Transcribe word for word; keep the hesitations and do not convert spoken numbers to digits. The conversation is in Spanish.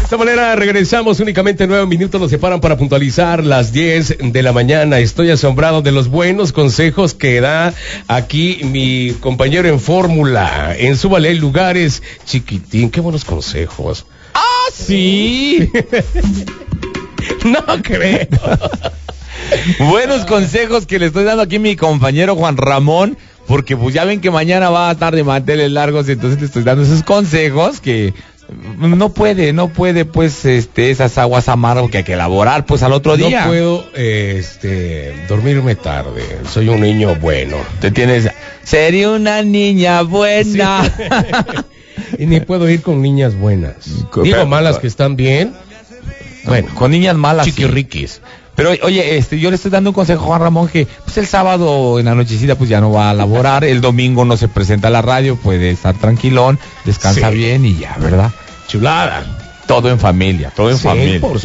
esta manera regresamos, únicamente nueve minutos nos separan para puntualizar las diez de la mañana. Estoy asombrado de los buenos consejos que da aquí mi compañero en fórmula. En Súbale hay lugares, chiquitín, qué buenos consejos. ¡Ah, sí! No creo. Buenos consejos que le estoy dando aquí a mi compañero Juan Ramón, porque pues ya ven que mañana va a estar de manteles largos, entonces le estoy dando esos consejos que no puede, no puede pues este esas aguas amargas que hay que elaborar pues al otro día. No puedo eh, este dormirme tarde, soy un niño bueno. Te tienes, sería una niña buena. Sí. Y ni puedo ir con niñas buenas. Con, Digo pero, malas que están bien. Bueno, con niñas malas. Chiquirriquis. Sí. Pero oye, este, yo le estoy dando un consejo a Juan Ramón que pues el sábado en la nochecita pues ya no va a laborar, el domingo no se presenta a la radio, puede estar tranquilón, descansa sí. bien y ya, ¿verdad? Chulada. Todo en familia, todo en sí, familia. Por